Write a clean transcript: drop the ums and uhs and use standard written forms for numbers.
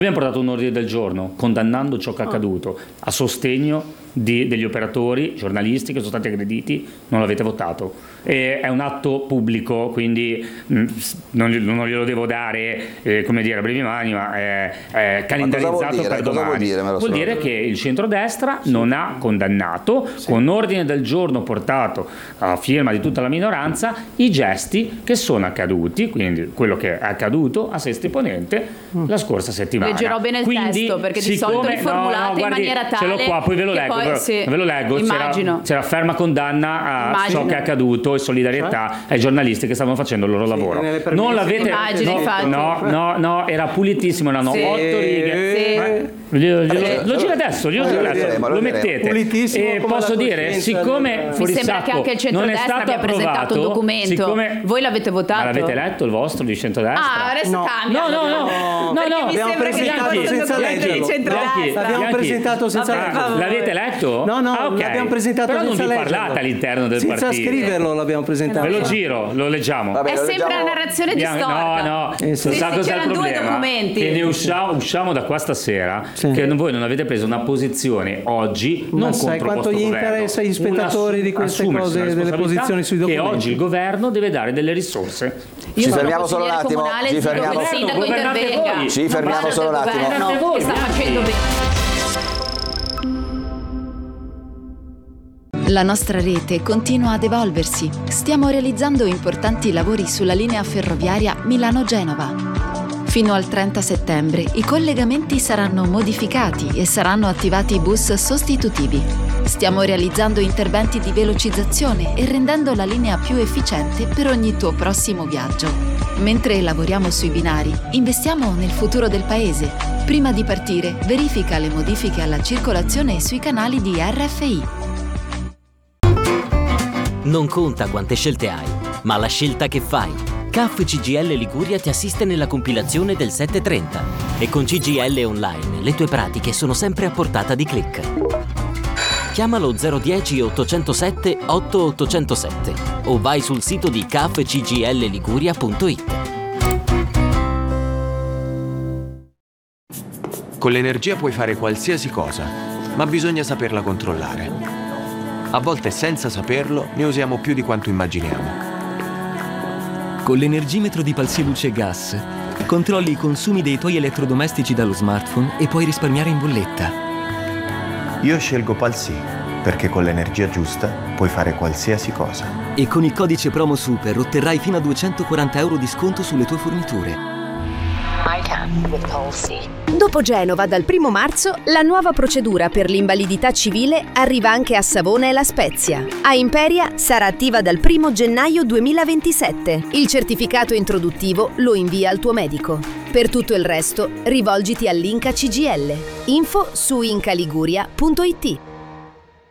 Abbiamo portato un ordine del giorno condannando ciò che è accaduto a sostegno degli operatori giornalisti che sono stati aggrediti. Non l'avete votato. È un atto pubblico, quindi non glielo devo dare a brevi mani, ma è calendarizzato per domani. Vuol dire che il centrodestra non ha condannato con ordine del giorno portato a firma di tutta la minoranza i gesti che sono accaduti, quindi quello che è accaduto a Sesto Ponente la scorsa settimana. Leggerò bene il testo, perché di solito riformulate in maniera tale. Ce l'ho qua, poi ve lo leggo. C'era ferma condanna a ciò che è accaduto e solidarietà ai giornalisti che stavano facendo il loro lavoro. Non l'avete. No, era pulitissimo, erano 8 righe. Lo giro adesso, lo mettete. E posso dire, siccome mi sembra che anche il centrodestra abbia presentato un documento, voi l'avete votato? Ma l'avete letto il vostro di centrodestra? Adesso cambia. No, abbiamo presentato senza leggerlo. L'abbiamo presentato senza leggerlo. L'avete letto? No, l'abbiamo presentato senza leggerlo. Però non vi parlate all'interno del partito. Senza scriverlo l'abbiamo presentato. Ve lo giro, lo leggiamo. È sempre una narrazione distorta. No. C'erano due documenti. Che ne usciamo da qua stasera, che voi non avete preso una posizione oggi, non contro questo quanto gli interessa agli spettatori di queste cose, delle posizioni sui documenti. Che oggi il governo deve dare delle risorse. Ci fermiamo solo un attimo. Ci fermiamo solo un attimo. Che sta facendo bene. La nostra rete continua ad evolversi. Stiamo realizzando importanti lavori sulla linea ferroviaria Milano-Genova. Fino al 30 settembre i collegamenti saranno modificati e saranno attivati bus sostitutivi. Stiamo realizzando interventi di velocizzazione e rendendo la linea più efficiente per ogni tuo prossimo viaggio. Mentre lavoriamo sui binari, investiamo nel futuro del paese. Prima di partire, verifica le modifiche alla circolazione sui canali di RFI. Non conta quante scelte hai, ma la scelta che fai. CAF CGIL Liguria ti assiste nella compilazione del 730 e con CGIL Online le tue pratiche sono sempre a portata di click. Chiamalo 010 807 8807 o vai sul sito di cafcgilliguria.it. Con l'energia puoi fare qualsiasi cosa, ma bisogna saperla controllare. A volte senza saperlo ne usiamo più di quanto immaginiamo. Con l'energimetro di Palsy Luce Gas controlli i consumi dei tuoi elettrodomestici dallo smartphone e puoi risparmiare in bolletta. Io scelgo Palsy perché con l'energia giusta puoi fare qualsiasi cosa. E con il codice promo SUPER otterrai fino a 240 euro di sconto sulle tue forniture. Dopo Genova, dal 1 marzo, la nuova procedura per l'invalidità civile arriva anche a Savona e La Spezia. A Imperia sarà attiva dal 1 gennaio 2027. Il certificato introduttivo lo invia al tuo medico. Per tutto il resto, rivolgiti all'Inca CGIL. Info su incaliguria.it.